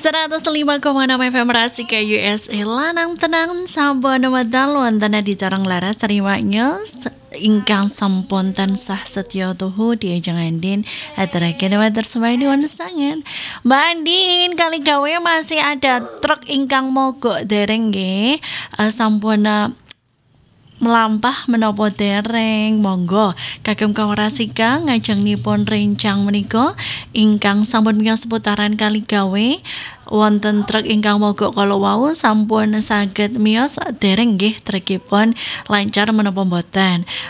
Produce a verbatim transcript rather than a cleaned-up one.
seratus lima koma enam F M Rasika U S A lanang tenang sampun medal wonten di Carang Laras terimanya ingkang sampun tansah setya tuhu diajeng Andin aturaken matur semadi wonten sanget Mbak Andin kali gawe masih ada truk ingkang mogok dereng nggih uh, sampun uh, melampah menapa dereng monggo kagem Kang Rasika ngajengnipun rencang menika ingkang sampun miyos seputaran kali gawe wonten truk ingkang mogok kala wau sampun saged miyos dereng nggih trukipun lancar menapa mboten